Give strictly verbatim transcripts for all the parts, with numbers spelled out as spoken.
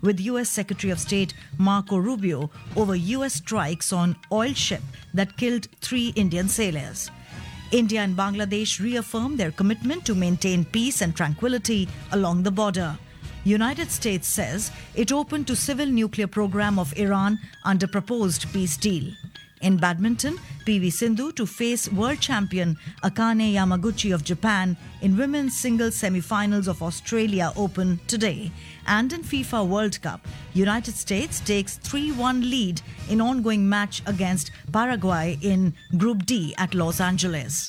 with U S Secretary of State Marco Rubio over U S strikes on oil ship that killed three Indian sailors. India and Bangladesh reaffirm their commitment to maintain peace and tranquility along the border. United States says it opened to civil nuclear program of Iran under proposed peace deal. In badminton, P V Sindhu to face world champion Akane Yamaguchi of Japan in women's singles semi-finals of Australia Open today. And in FIFA World Cup, United States takes three one lead in ongoing match against Paraguay in Group D at Los Angeles.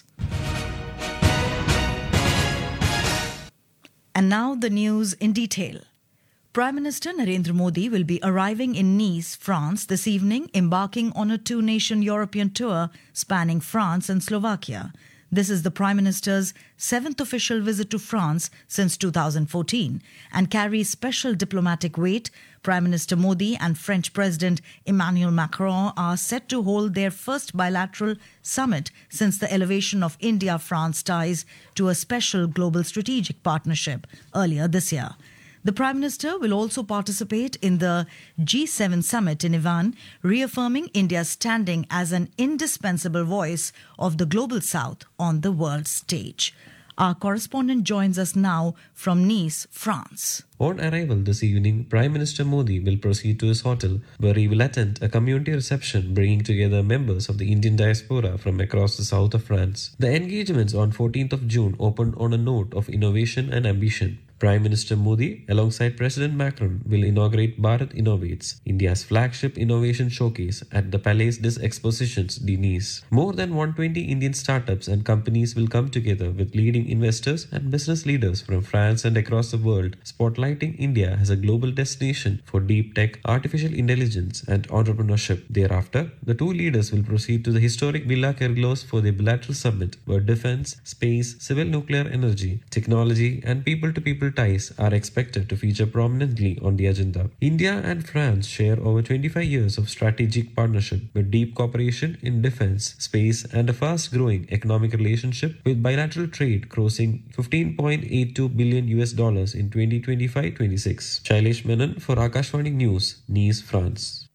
And now the news in detail. Prime Minister Narendra Modi will be arriving in Nice, France this evening, embarking on a two-nation European tour spanning France and Slovakia. This is the Prime Minister's seventh official visit to France since two thousand fourteen and carries special diplomatic weight. Prime Minister Modi and French President Emmanuel Macron are set to hold their first bilateral summit since the elevation of India-France ties to a special global strategic partnership earlier this year. The Prime Minister will also participate in the G seven summit in Iran, reaffirming India's standing as an indispensable voice of the Global South on the world stage. Our correspondent joins us now from Nice, France. On arrival this evening, Prime Minister Modi will proceed to his hotel, where he will attend a community reception bringing together members of the Indian diaspora from across the south of France. The engagements on fourteenth of June opened on a note of innovation and ambition. Prime Minister Modi, alongside President Macron, will inaugurate Bharat Innovates, India's flagship innovation showcase at the Palais des Expositions de Nice. More than one hundred twenty Indian startups and companies will come together with leading investors and business leaders from France and across the world, spotlighting India as a global destination for deep tech, artificial intelligence, and entrepreneurship. Thereafter, the two leaders will proceed to the historic Villa Kerglos for their bilateral summit, where defense, space, civil nuclear energy, technology, and people-to-people ties are expected to feature prominently on the agenda. India and France share over twenty-five years of strategic partnership with deep cooperation in defense, space, and a fast-growing economic relationship with bilateral trade crossing fifteen point eight two billion U S dollars in twenty twenty-five twenty-six. Shailesh Menon for Akashvani News, Nice, France.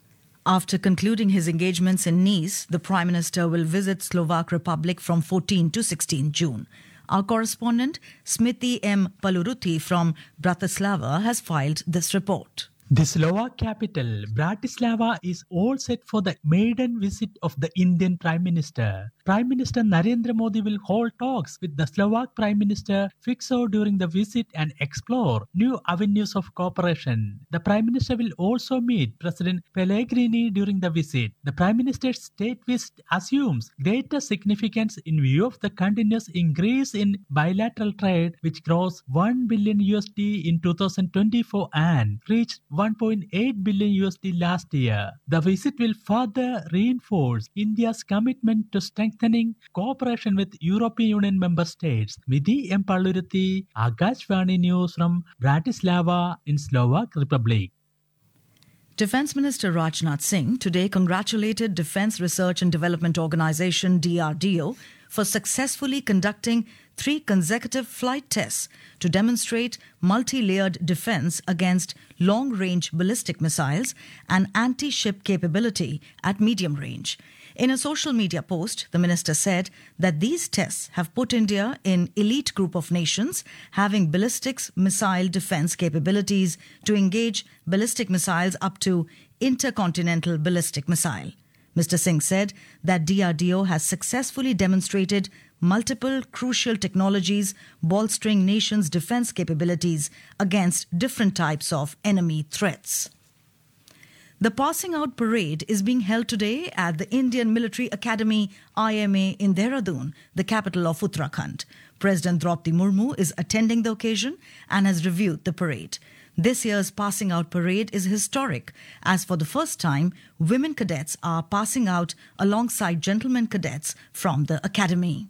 After concluding his engagements in Nice, the Prime Minister will visit Slovak Republic from fourteenth to sixteenth June. Our correspondent, Smriti M. Paluruthi from Bratislava, has filed this report. The Slovak capital, Bratislava, is all set for the maiden visit of the Indian Prime Minister. Prime Minister Narendra Modi will hold talks with the Slovak Prime Minister Fico during the visit and explore new avenues of cooperation. The Prime Minister will also meet President Pellegrini during the visit. The Prime Minister's state visit assumes greater significance in view of the continuous increase in bilateral trade, which grossed one billion U S D in two thousand twenty-four and reached one point eight billion U S D last year. The visit will further reinforce India's commitment to strengthening cooperation with European Union member states. Smriti M. Paluruthi, Akashvani News from Bratislava in Slovak Republic. Defence Minister Rajnath Singh today congratulated Defence Research and Development Organisation D R D O for successfully conducting three consecutive flight tests to demonstrate multi-layered defence against long-range ballistic missiles and anti-ship capability at medium range. In a social media post, the minister said that these tests have put India in elite group of nations having ballistics missile defence capabilities to engage ballistic missiles up to intercontinental ballistic missile. Mister Singh said that D R D O has successfully demonstrated multiple crucial technologies bolstering nations' defence capabilities against different types of enemy threats. The passing out parade is being held today at the Indian Military Academy I M A in Dehradun, the capital of Uttarakhand. President Draupadi Murmu is attending the occasion and has reviewed the parade. This year's passing out parade is historic, as for the first time, women cadets are passing out alongside gentlemen cadets from the academy.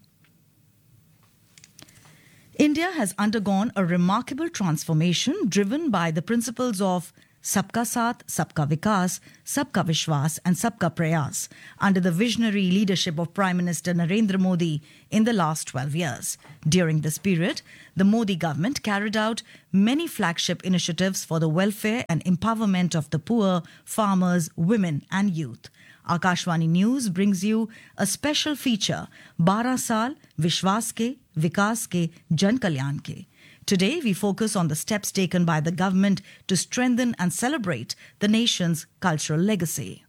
India has undergone a remarkable transformation driven by the principles of Sabka Saath, Sabka Vikas, Sabka Vishwas and Sabka Prayas under the visionary leadership of Prime Minister Narendra Modi in the last twelve years. During this period, the Modi government carried out many flagship initiatives for the welfare and empowerment of the poor, farmers, women and youth. Akashvani News brings you a special feature, बारह साल विश्वास के, विकास के, जन कल्याण के. Today, we focus on the steps taken by the government to strengthen and celebrate the nation's cultural legacy.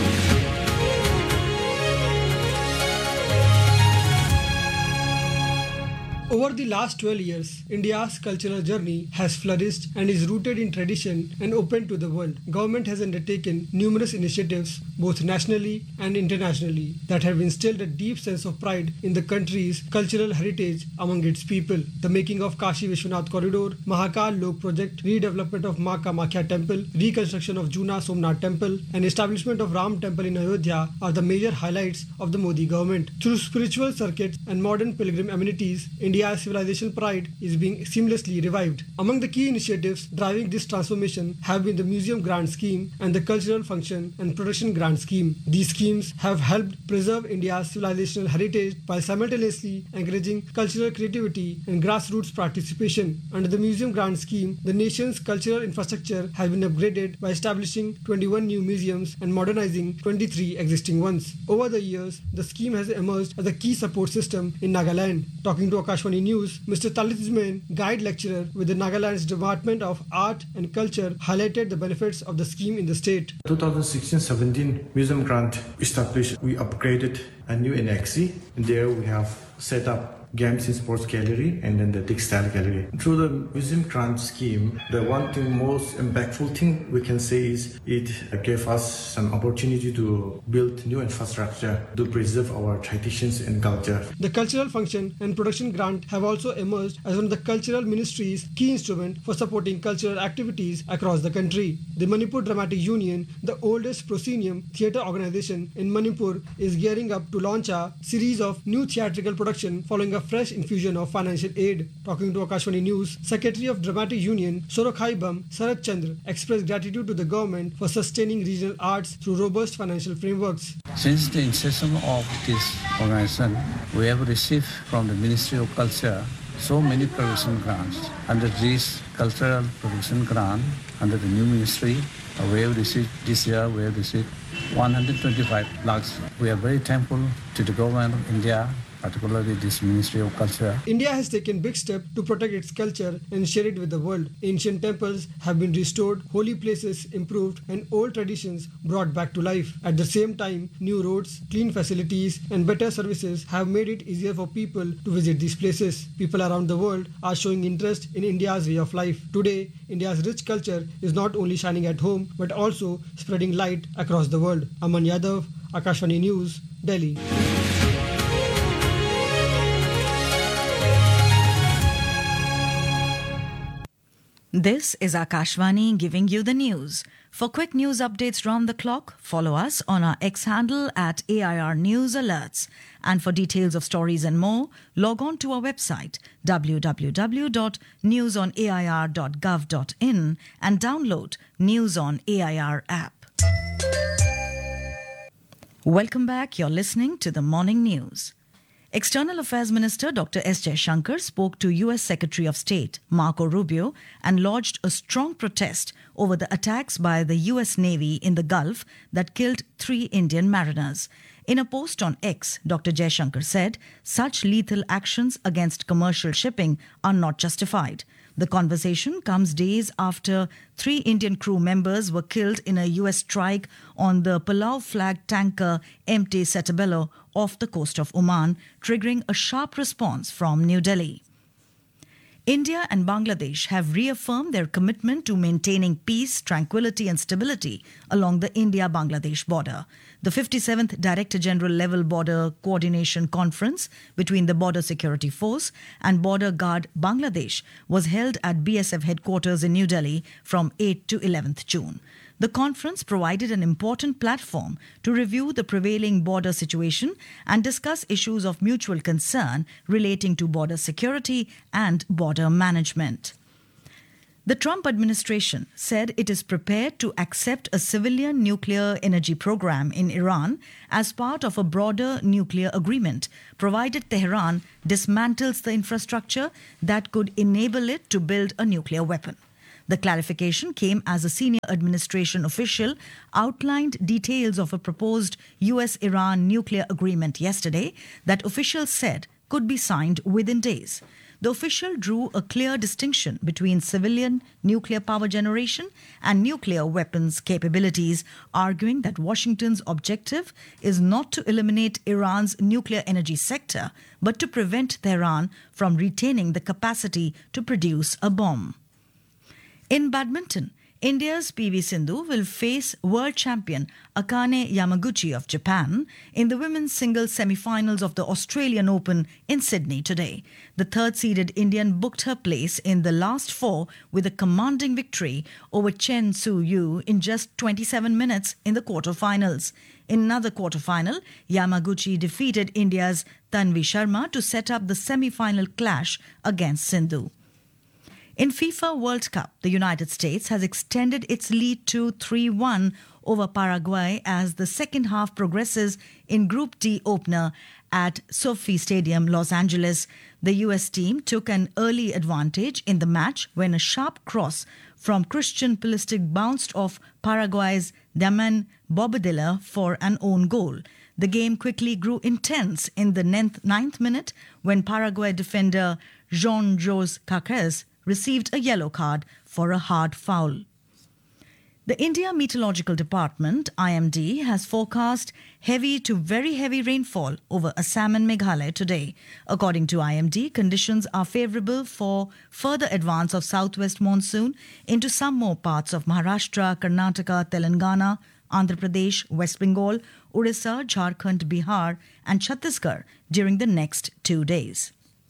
Over the last twelve years, India's cultural journey has flourished and is rooted in tradition and open to the world. Government has undertaken numerous initiatives, both nationally and internationally, that have instilled a deep sense of pride in the country's cultural heritage among its people. The making of Kashi Vishwanath Corridor, Mahakal Lok Project, redevelopment of Maa Kamakhya Temple, reconstruction of Juna Somnath Temple, and establishment of Ram Temple in Ayodhya are the major highlights of the Modi government. Through spiritual circuits and modern pilgrim amenities, India's civilization pride is being seamlessly revived. Among the key initiatives driving this transformation have been the Museum Grant Scheme and the Cultural Function and Production Grant Scheme. These schemes have helped preserve India's civilizational heritage while simultaneously encouraging cultural creativity and grassroots participation. Under the Museum Grant Scheme, the nation's cultural infrastructure has been upgraded by establishing twenty-one new museums and modernizing twenty-three existing ones. Over the years, the scheme has emerged as a key support system in Nagaland. Talking to Akashvani News, Mister Talisman, guide lecturer with the Nagaland's Department of Art and Culture, highlighted the benefits of the scheme in the state. twenty sixteen seventeen Museum Grant established, we upgraded a new annexi. There we have set up games and sports gallery and then the textile gallery. Through the Museum Grant Scheme, the one thing most impactful thing we can say is it gave us some opportunity to build new infrastructure to preserve our traditions and culture. The Cultural Function and Production Grant have also emerged as one of the Cultural Ministry's key instrument for supporting cultural activities across the country. The Manipur Dramatic Union, the oldest proscenium theatre organization in Manipur, is gearing up to launch a series of new theatrical production following a fresh infusion of financial aid. Talking to Akashvani News, Secretary of Dramatic Union Sorokhai Bam Sarat Chandra expressed gratitude to the government for sustaining regional arts through robust financial frameworks. Since the inception of this organization, we have received from the Ministry of Culture so many production grants. Under this cultural production grant, under the new ministry, we have received this year, we have received one hundred twenty-five lakhs. We are very thankful to the government of India, particularly this Ministry of Culture. India has taken big steps to protect its culture and share it with the world. Ancient temples have been restored, holy places improved, and old traditions brought back to life. At the same time, new roads, clean facilities, and better services have made it easier for people to visit these places. People around the world are showing interest in India's way of life. Today, India's rich culture is not only shining at home, but also spreading light across the world. Aman Yadav, Akashvani News, Delhi. This is Akashvani giving you the news. For quick news updates round the clock, follow us on our X handle at A I R News Alerts. And for details of stories and more, log on to our website w w w dot news on a i r dot gov dot in and download News on A I R app. Welcome back. You're listening to the Morning News. External Affairs Minister Doctor S. Jaishankar spoke to U S Secretary of State Marco Rubio and lodged a strong protest over the attacks by the U S Navy in the Gulf that killed three Indian mariners. In a post on X, Doctor Jaishankar said such lethal actions against commercial shipping are not justified. The conversation comes days after three Indian crew members were killed in a U S strike on the Palau-flagged tanker M T Setabelo off the coast of Oman, triggering a sharp response from New Delhi. India and Bangladesh have reaffirmed their commitment to maintaining peace, tranquility and stability along the India-Bangladesh border. The fifty-seventh Director General Level Border Coordination Conference between the Border Security Force and Border Guard Bangladesh was held at B S F headquarters in New Delhi from eighth to eleventh June. The conference provided an important platform to review the prevailing border situation and discuss issues of mutual concern relating to border security and border management. The Trump administration said it is prepared to accept a civilian nuclear energy program in Iran as part of a broader nuclear agreement, provided Tehran dismantles the infrastructure that could enable it to build a nuclear weapon. The clarification came as a senior administration official outlined details of a proposed U S Iran nuclear agreement yesterday that officials said could be signed within days. The official drew a clear distinction between civilian nuclear power generation and nuclear weapons capabilities, arguing that Washington's objective is not to eliminate Iran's nuclear energy sector, but to prevent Tehran from retaining the capacity to produce a bomb. In badminton, India's P V Sindhu will face world champion Akane Yamaguchi of Japan in the women's singles semi-finals of the Australian Open in Sydney today. The third-seeded Indian booked her place in the last four with a commanding victory over Chen Su-yu in just twenty-seven minutes in the quarterfinals. In another quarterfinal, Yamaguchi defeated India's Tanvi Sharma to set up the semi-final clash against Sindhu. In FIFA World Cup, the United States has extended its lead to three one over Paraguay as the second half progresses in Group D opener at SoFi Stadium, Los Angeles. The U S team took an early advantage in the match when a sharp cross from Christian Pulisic bounced off Paraguay's Damian Bobadilla for an own goal. The game quickly grew intense in the ninth, ninth minute when Paraguay defender Jean-José Caquez received a yellow card for a hard foul. The India Meteorological Department, I M D, has forecast heavy to very heavy rainfall over Assam and Meghalaya today. According to I M D, conditions are favourable for further advance of southwest monsoon into some more parts of Maharashtra, Karnataka, Telangana, Andhra Pradesh, West Bengal, Odisha, Jharkhand, Bihar and Chhattisgarh during the next two days.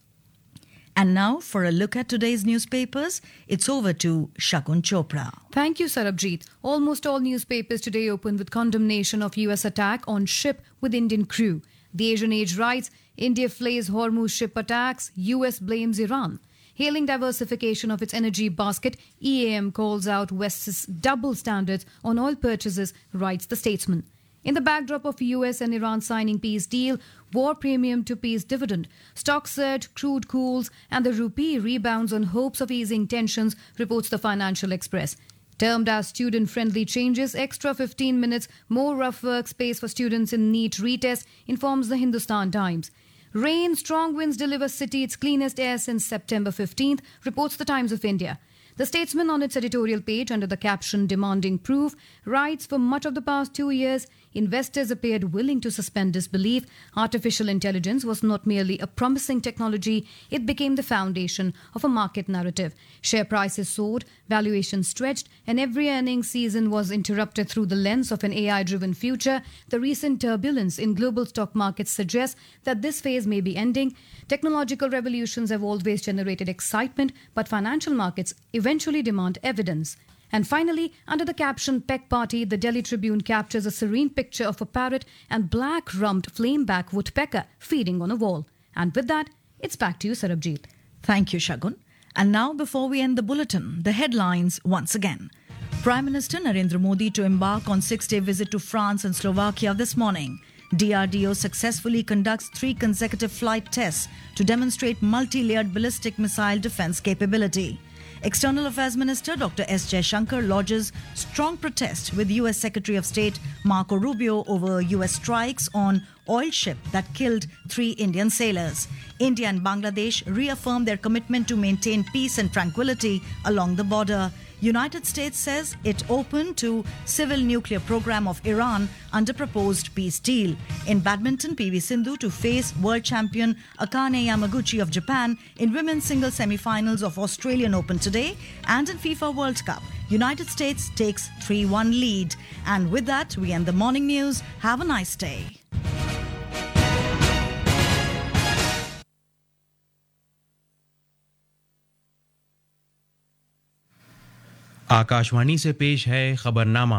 And now, for a look at today's newspapers, it's over to Shagun Chopra. Thank you, Sarabjit. Almost all newspapers today open with condemnation of U S attack on ship with Indian crew. The Asian Age writes, India flays Hormuz ship attacks, U S blames Iran. Hailing diversification of its energy basket, E A M calls out West's double standards on oil purchases, writes the Statesman. In the backdrop of U S and Iran signing peace deal, war premium to peace dividend, stocks surge, crude cools, and the rupee rebounds on hopes of easing tensions, reports the Financial Express. Termed as student-friendly changes, extra fifteen minutes, more rough work space for students in NEET retest, informs the Hindustan Times. Rain, strong winds deliver city its cleanest air since September fifteenth, reports the Times of India. The Statesman on its editorial page under the caption Demanding Proof writes, for much of the past two years, investors appeared willing to suspend disbelief. Artificial intelligence was not merely a promising technology, it became the foundation of a market narrative. Share prices soared, valuations stretched, and every earnings season was interrupted through the lens of an A I-driven future. The recent turbulence in global stock markets suggests that this phase may be ending. Technological revolutions have always generated excitement, but financial markets eventually demand evidence. And finally, under the caption Peck Party, the Delhi Tribune captures a serene picture of a parrot and black-rumped flameback woodpecker feeding on a wall. And with that, it's back to you, Sarabjit. Thank you, Shagun. And now, before we end the bulletin, the headlines once again. Prime Minister Narendra Modi to embark on six-day visit to France and Slovakia this morning. D R D O successfully conducts three consecutive flight tests to demonstrate multi-layered ballistic missile defense capability. External Affairs Minister Doctor S. Jaishankar lodges strong protest with U S Secretary of State Marco Rubio over U S strikes on oil ship that killed three Indian sailors. India and Bangladesh reaffirm their commitment to maintain peace and tranquility along the border. United States says it open to civil nuclear program of Iran under proposed peace deal. In badminton, P V Sindhu to face world champion Akane Yamaguchi of Japan in women's singles semi-finals of Australian Open today. And in FIFA World Cup, United States takes three one lead. And with that, we end the morning news. Have a nice day. Akashvani से पेश है खबरनामा।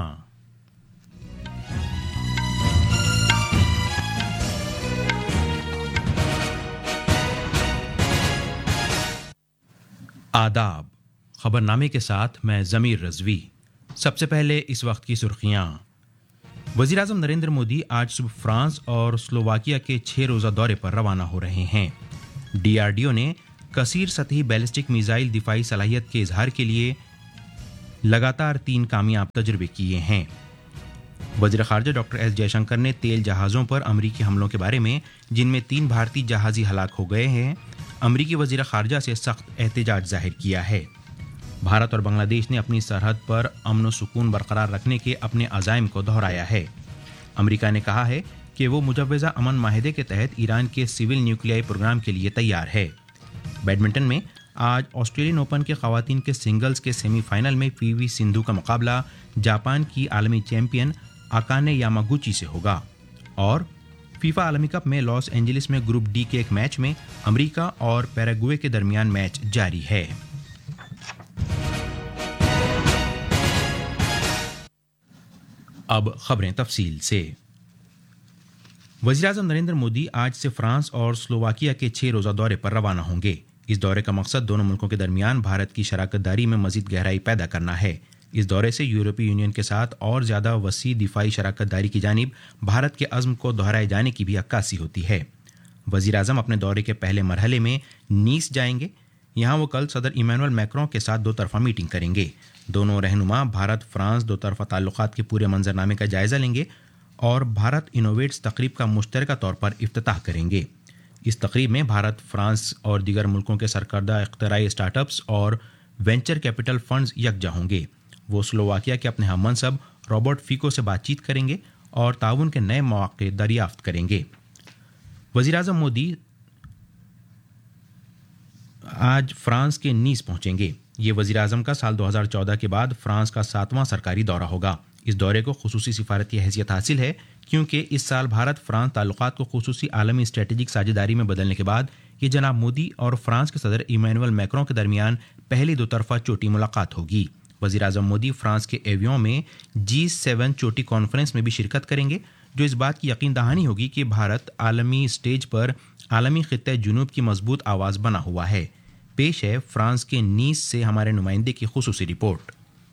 आदाब। खबरनामे के साथ मैं ज़मीर रज़वी। सबसे पहले इस वक्त की सुर्खियां। वज़ीर आज़म नरेंद्र मोदी आज सुबह फ्रांस और स्लोवाकिया के छः रोज़ा दौरे पर रवाना हो रहे हैं। डीआरडीओ ने कसीर सतही बैलिस्टिक मिसाइल दिफाई सलाहियत के इजहार के लिए लगातार तीन कामयाब तजर्बे किए हैं। वज़ीर ख़ारजा डॉक्टर एस जयशंकर ने तेल जहाज़ों पर अमरीकी हमलों के बारे में, जिनमें तीन भारतीय जहाज़ी हलाक हो गए हैं, अमरीकी वज़ीर ख़ारजा से सख्त एहतजाज जाहिर किया है। भारत और बांग्लादेश ने अपनी सरहद पर अमन व सुकून बरकरार रखने के अपने अज़ाइम को दोहराया है। अमरीका ने कहा है कि वो मुजव्वज़ा अमन माहिदे के तहत ईरान के सिविल न्यूक्लियाई प्रोग्राम के लिए तैयार है। बैडमिंटन में आज ऑस्ट्रेलियन ओपन के ख़वातीन के सिंगल्स के सेमीफाइनल में पीवी सिंधु का मुकाबला जापान की आलमी चैंपियन अकाने यामागुची से होगा। और फीफा आलमी कप में लॉस एंजलिस में ग्रुप डी के एक मैच में अमेरिका और पैराग्वे के दरमियान मैच जारी है। अब खबरें तफसील से। वज़ीर आज़म नरेंद्र मोदी आज से फ्रांस और स्लोवाकिया के छः रोज़ा दौरे पर रवाना होंगे। इस दौरे का मकसद दोनों मुल्कों के दरमियान भारत की शराकतदारी में मज़ीद गहराई पैदा करना है। इस दौरे से यूरोपीय यूनियन के साथ और ज़्यादा वसी दिफाई शराकतदारी की जानिब भारत के अज़्म को दोहराए जाने की भी अक्कासी होती है। वज़ीर आज़म अपने दौरे के पहले मरहले में नीस जाएंगे। यहाँ वो कल सदर इमैनुअल मैक्रों के साथ दो तरफ़ा मीटिंग करेंगे। दोनों रहनुमा भारत फ्रांस दो तरफ़ा ताल्लुकात के पूरे मंजरनामे का जायज़ा लेंगे और भारत इनोवेट्स तकरीब का मुश्तरका तौर पर इफ्तिताह करेंगे। इस तकरीब में भारत, फ्रांस और दीगर मुल्कों के सरकर्दा इख्तराई स्टार्टअप्स और वेंचर कैपिटल फंड्स यकजा होंगे। वो स्लोवाकिया के अपने हम मनसब रॉबर्ट फीको से बातचीत करेंगे और ताउन के नए मौक़े दरियाफ्त करेंगे। वज़ीर आज़म मोदी आज फ्रांस के नीस पहुंचेंगे। ये वज़ीर आज़म का साल दो हज़ार चौदह के बाद फ्रांस का सातवां सरकारी दौरा होगा। इस दौरे को खुसूसी सिफारती हैसियत हासिल है क्योंकि इस साल भारत फ्रांस ताल्लुकात को खुसूसी आलमी स्ट्रेटेजिक साझेदारी में बदलने के बाद ये जनाब मोदी और फ्रांस के सदर इमैनुअल मैक्रों के दरमियान पहली दो तरफ़ा चोटी मुलाकात होगी। वज़ीर आज़म मोदी फ्रांस के एवियों में जी सेवन चोटी कॉन्फ्रेंस में भी शिरकत करेंगे, जो इस बात की यकीन दहानी होगी कि भारत आलमी स्टेज पर आलमी खित्ते जुनूब की मजबूत आवाज़ बना हुआ है। पेश है फ्रांस के नीस से हमारे नुमाइंदे की खुसूसी रिपोर्ट।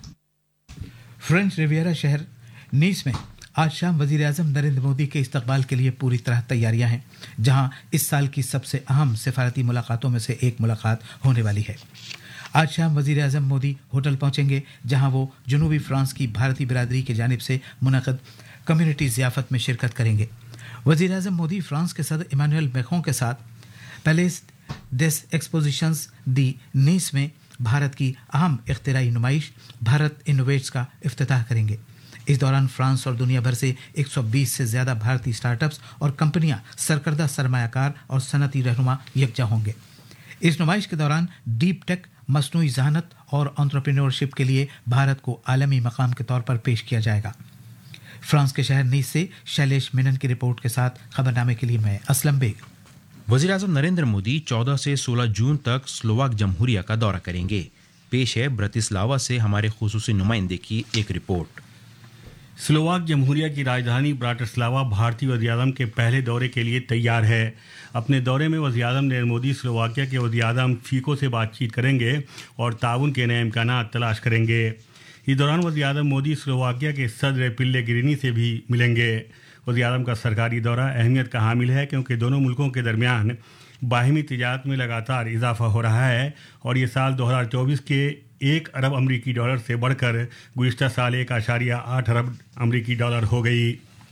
फ्रेंच रिवियरा शहर नीस में आज शाम वज़ीर आज़म नरेंद्र मोदी के इस्तकबाल के लिए पूरी तरह तैयारियां हैं, जहां इस साल की सबसे अहम सिफारती मुलाकातों में से एक मुलाकात होने वाली है। आज शाम वज़ीर आज़म मोदी होटल पहुंचेंगे, जहां वो जनूबी फ्रांस की भारतीय बिरादरी की जानिब से मुनक़द कम्युनिटी ज़ियाफ़त में शिरकत करेंगे। वज़ीर आज़म मोदी फ्रांस के सदर इमैनुअल मैक्रों के साथ पैलेस डेस एक्सपोजिशंस दी नीस में भारत की अहम इख्तिराई नुमाइश भारत इनोवेट्स का इफ्तिताह करेंगे। इस दौरान फ्रांस और दुनिया भर से एक सौ बीस से ज़्यादा भारतीय स्टार्टअप्स और कंपनियां, सरकर्दा सरमायाकार और सनती रहनुमा यकजा होंगे। इस नुमाइश के दौरान डीप टेक, मसनूई ज़हानत और एंटरप्रेन्योरशिप के लिए भारत को आलमी मकाम के तौर पर पेश किया जाएगा। फ्रांस के शहर नीस से शैलेश मेनन की रिपोर्ट के साथ खबरनामे के लिए मैं असलम बेग। वज़ीर आज़म नरेंद्र मोदी चौदह से सोलह जून तक स्लोवाक जमहूरिया का दौरा करेंगे। पेश है ब्रतिस्लावा से हमारे खुसूसी नुमाइंदे की एक रिपोर्ट। स्लोवाक जमहूरिया की राजधानी ब्राटिस्लावा भारतीय वज़ीर-ए-आज़म के पहले दौरे के लिए तैयार है। अपने दौरे में वज़ीर-ए-आज़म नरेंद्र मोदी स्लोवाकिया के वज़ीर-ए-आज़म फीको से बातचीत करेंगे और ताउन के नए इम्कानात तलाश करेंगे। इस दौरान वज़ीर-ए-आज़म मोदी स्लोवाकिया के सदर पिल्लेग्रिनी से भी मिलेंगे। वज़ीर-ए-आज़म का सरकारी दौरा अहमियत का हामिल है क्योंकि दोनों मुल्कों के दरमियान बाहिमी तिजारत में लगातार इजाफा हो रहा है और ये साल दो हज़ार चौबीस के एक अरब अमरीकी डॉलर से बढ़कर गुज़िश्ता साल एक आशारिया आठ अरब अमरीकी डॉलर हो गई।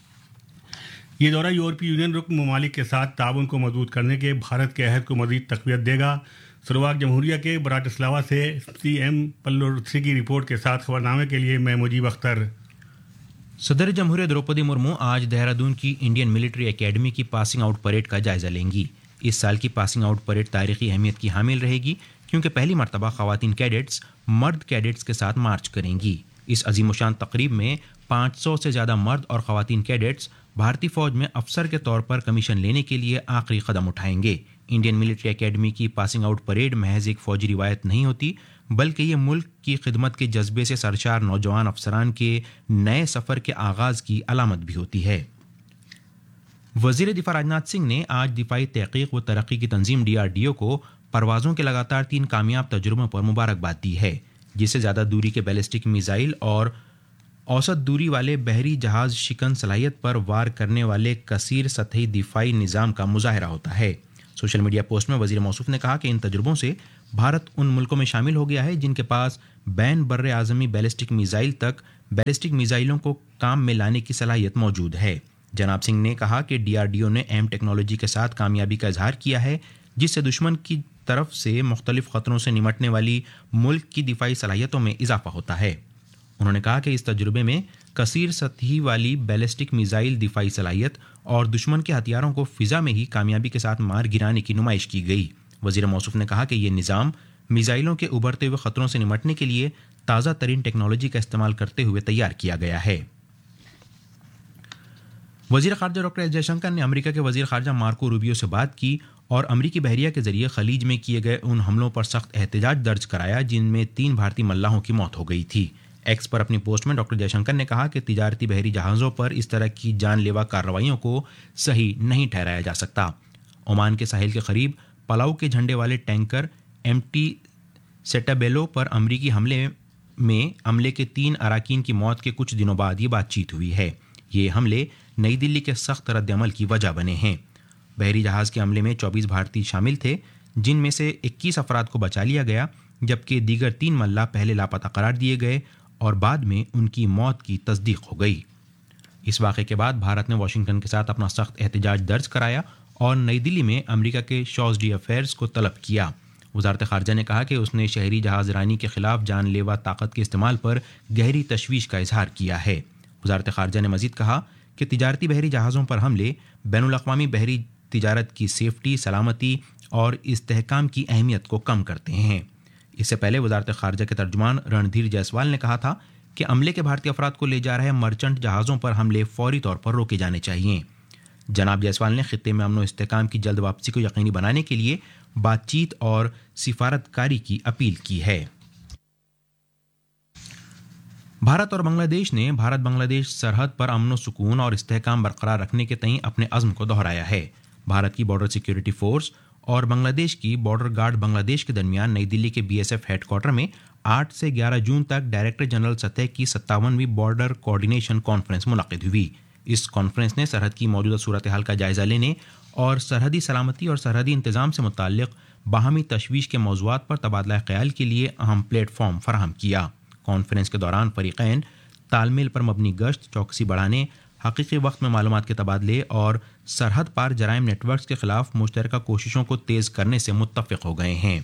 ये दौरा यूरोपीय यूनियन रुकन ममालिक के साथ ताउन को मजबूत करने के भारत के अहद को मज़ीद तक़वियत देगा। स्लोवाक जमहूरिया के ब्राटिस्लावा से सी एम पल्लोसी की रिपोर्ट के साथ खबरनामे के लिए मैं मुजीब अख्तर। सदर जमहूरिया द्रौपदी मुर्मू आज देहरादून की इंडियन मिलिट्री एकेडमी की पासिंग आउट परेड का जायजा लेंगी। इस साल की पासिंग आउट परेड तारीखी अहमियत की हामिल रहेगी क्योंकि पहली मरतबा ख़वातीन कैडेट्स मर्द कैडेट्स के साथ मार्च करेंगी। इस अजीमुशान तकरीब में पाँच सौ से ज़्यादा मर्द और ख़वातीन कैडेट्स भारतीय फ़ौज में अफसर के तौर पर कमीशन लेने के लिए आखिरी कदम उठाएंगे। इंडियन मिलिट्री एकेडमी की पासिंग आउट परेड महज एक फ़ौजी रिवायत नहीं होती, बल्कि ये मुल्क की खिदमत के जज्बे से सरशार नौजवान अफसरान के नए सफ़र के आगाज़ की अलामत भी होती है। वज़ीर दिफा राजनाथ सिंह ने आज दिफाई तहक़ीक़ व तरक्की की तंजीम डी आर डी ओ को پروازوں کے لگاتار تین کامیاب تجربوں پر مبارکباد دی ہے، جس سے زیادہ دوری کے بیلسٹک میزائل اور اوسط دوری والے بحری جہاز شکن صلاحیت پر وار کرنے والے کثیر سطحی دفاعی نظام کا مظاہرہ ہوتا ہے۔ سوشل میڈیا پوسٹ میں وزیر موصوف نے کہا کہ ان تجربوں سے بھارت ان ملکوں میں شامل ہو گیا ہے جن کے پاس بین بر اعظمی بیلسٹک میزائل تک بیلسٹک میزائلوں کو کام میں لانے کی صلاحیت موجود ہے۔ جناب سنگھ نے کہا کہ ڈی آر ڈی او نے ایم ٹیکنالوجی کے ساتھ کامیابی کا اظہار کیا ہے، جس سے دشمن کی طرف سے مختلف خطروں سے نمٹنے والی ملک کی دفاعی صلاحیتوں میں اضافہ ہوتا ہے۔ انہوں نے کہا کہ اس تجربے میں کثیر سطحی والی بیلسٹک میزائل دفاعی صلاحیت اور دشمن کے ہتھیاروں کو فضا میں ہی کامیابی کے ساتھ مار گرانے کی نمائش کی گئی۔ وزیر موصوف نے کہا کہ یہ نظام میزائلوں کے ابھرتے ہوئے خطروں سے نمٹنے کے لیے تازہ ترین ٹیکنالوجی کا استعمال کرتے ہوئے تیار کیا گیا ہے۔ وزیر خارجہ ڈاکٹر ایس جے شنکر نے امریکہ کے وزیر خارجہ مارکو روبیو سے بات کی اور امریکی بحریہ کے ذریعے خلیج میں کیے گئے ان حملوں پر سخت احتجاج درج کرایا جن میں تین بھارتی ملاحوں کی موت ہو گئی تھی۔ ایکس پر اپنی پوسٹ میں ڈاکٹر جے شنکر نے کہا کہ تجارتی بحری جہازوں پر اس طرح کی جان لیوا کارروائیوں کو صحیح نہیں ٹھہرایا جا سکتا۔ عمان کے ساحل کے قریب پلاؤ کے جھنڈے والے ٹینکر ایم ٹی سیٹابیلو پر امریکی حملے میں عملے کے تین اراکین کی موت کے کچھ دنوں بعد یہ بات چیت ہوئی ہے۔ یہ حملے نئی دلی کے سخت رد عمل کی وجہ بنے ہیں۔ بحری جہاز کے حملے میں چوبیس بھارتی شامل تھے، جن میں سے اکیس افراد کو بچا لیا گیا، جبکہ دیگر تین ملاح پہلے لاپتہ قرار دیے گئے اور بعد میں ان کی موت کی تصدیق ہو گئی۔ اس واقعے کے بعد بھارت نے واشنگٹن کے ساتھ اپنا سخت احتجاج درج کرایا اور نئی دلی میں امریکہ کے شوز ڈی افیئرز کو طلب کیا۔ وزارت خارجہ نے کہا کہ اس نے شہری جہاز رانی کے خلاف جان لیوا طاقت کے استعمال پر گہری تشویش کا اظہار کیا ہے۔ وزارت خارجہ نے مزید کہا کہ تجارتی بحری جہازوں پر حملے بین الاقوامی بحری تجارت کی سیفٹی، سلامتی اور استحکام کی اہمیت کو کم کرتے ہیں۔ اس سے پہلے وزارت خارجہ کے ترجمان رندھیر جیسوال نے کہا تھا کہ عملے کے بھارتی افراد کو لے جا رہے مرچنٹ جہازوں پر حملے فوری طور پر روکے جانے چاہیے۔ جناب جیسوال نے خطے میں امن و استحکام کی جلد واپسی کو یقینی بنانے کے لیے بات چیت اور سفارت کاری کی اپیل کی ہے۔ بھارت اور بنگلہ دیش نے بھارت بنگلہ دیش سرحد پر امن و سکون اور استحکام برقرار رکھنے کے تئیں اپنے عزم کو دہرایا ہے۔ بھارت کی بارڈر سیکیورٹی فورس اور بنگلہ دیش کی بارڈر گارڈ بنگلہ دیش کے درمیان نئی دلی کے B S F head quarter میں آٹھ سے گیارہ جون تک ڈائریکٹر جنرل سطح کی ستاونویں بارڈر کوآرڈینیشن کانفرنس منعقد ہوئی۔ اس کانفرنس نے سرحد کی موجودہ صورتحال کا جائزہ لینے اور سرحدی سلامتی اور سرحدی انتظام سے متعلق باہمی تشویش کے موضوعات پر تبادلہ خیال کے لیے اہم پلیٹ فارم فراہم کیا۔ کانفرنس کے دوران فریقین تال میل پر مبنی گشت، چوکسی بڑھانے، حقیقی وقت میں معلومات کے تبادلے اور سرحد پار جرائم نیٹ ورکس کے خلاف مشترکہ کوششوں کو تیز کرنے سے متفق ہو گئے ہیں۔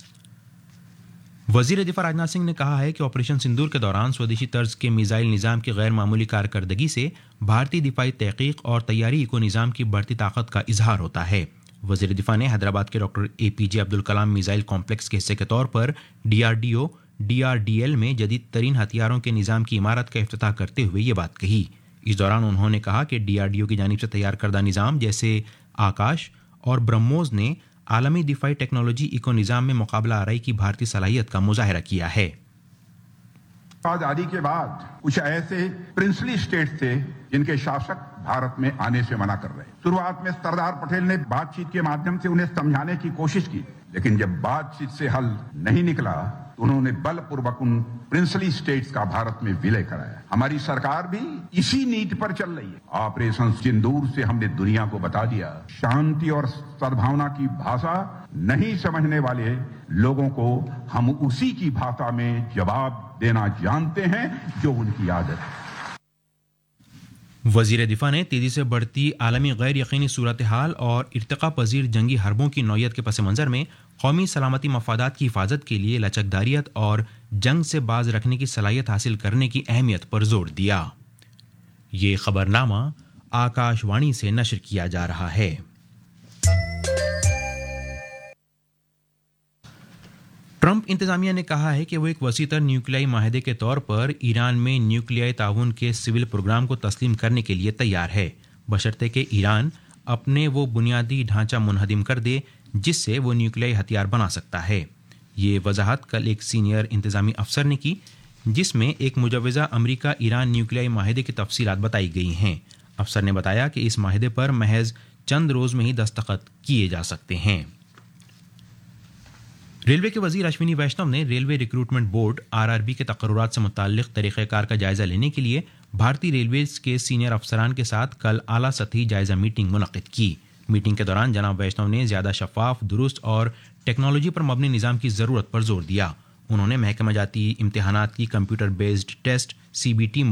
وزیر دفاع راجناتھ سنگھ نے کہا ہے کہ آپریشن سندور کے دوران سودیشی طرز کے میزائل نظام کی غیر معمولی کارکردگی سے بھارتی دفاعی تحقیق اور تیاری کو نظام کی بڑھتی طاقت کا اظہار ہوتا ہے۔ وزیر دفاع نے حیدرآباد کے doctor A P J Abdul Kalam missile complex کے حصے کے طور پر D R D O D R D L میں جدید ترین ہتھیاروں کے نظام کی عمارت کا افتتاح کرتے ہوئے یہ بات کہی۔ اس دوران انہوں نے کہا کہ ڈی آر ڈی او کی جانب سے تیار کردہ نظام جیسے آکاش اور برہموس نے عالمی دفاعی ٹیکنالوجی ایکو نظام میں مقابلہ آرائی کی بھارتی صلاحیت کا مظاہرہ کیا ہے۔ آزادی کے بعد کچھ ایسے پرنسلی اسٹیٹس تھے جن کے شاسک بھارت میں آنے سے منع کر رہے۔ شروعات میں سردار پٹیل نے بات چیت کے مادھیم سے انہیں سمجھانے کی کوشش کی، لیکن جب بات چیت سے حل نہیں نکلا تو انہوں نے بل پوروک ان پرنسلی اسٹیٹس کا بھارت میں ولے کرایا۔ ہماری سرکار بھی اسی نیت پر چل رہی ہے۔ آپریشن سندور سے ہم نے دنیا کو بتا دیا، شانتی اور سدبھاونا کی بھاشا نہیں سمجھنے والے لوگوں کو ہم اسی کی بھاشا میں جواب دینا جانتے ہیں جو ان کی عادت ہے۔ وزیر دفاع نے تیزی سے بڑھتی عالمی غیر یقینی صورتحال اور ارتقا پذیر جنگی حربوں کی نوعیت کے پس منظر میں قومی سلامتی مفادات کی حفاظت کے لیے لچکداریت اور جنگ سے باز رکھنے کی صلاحیت حاصل کرنے کی اہمیت پر زور دیا۔ یہ خبرنامہ آکاش وانی سے نشر کیا جا رہا ہے۔ ٹرمپ انتظامیہ نے کہا ہے کہ وہ ایک وسیع تر نیوکلیائی معاہدے کے طور پر ایران میں نیوکلیائی تعاون کے سول پروگرام کو تسلیم کرنے کے لیے تیار ہے، بشرطے کہ ایران اپنے وہ بنیادی ڈھانچہ منہدم کر دے جس سے وہ نیوکلیائی ہتھیار بنا سکتا ہے۔ یہ وضاحت کل ایک سینئر انتظامی افسر نے کی، جس میں ایک مجوزہ امریکہ ایران نیوکلیائی معاہدے کی تفصیلات بتائی گئی ہیں۔ افسر نے بتایا کہ اس معاہدے پر محض چند روز میں ہی دستخط کیے جا سکتے ہیں۔ ریلوے کے وزیر اشونی ویشنو نے railway recruitment board are are be کے تقررات سے متعلق طریقہ کار کا جائزہ لینے کے لیے بھارتی ریلویز کے سینئر افسران کے ساتھ کل اعلیٰ سطحی جائزہ میٹنگ منعقد کی. میٹنگ کے دوران جناب ویشنو نے زیادہ شفاف، درست اور ٹیکنالوجی پر مبنی نظام کی ضرورت پر زور دیا. انہوں نے محکمہ جاتی امتحانات کی computer based test C B T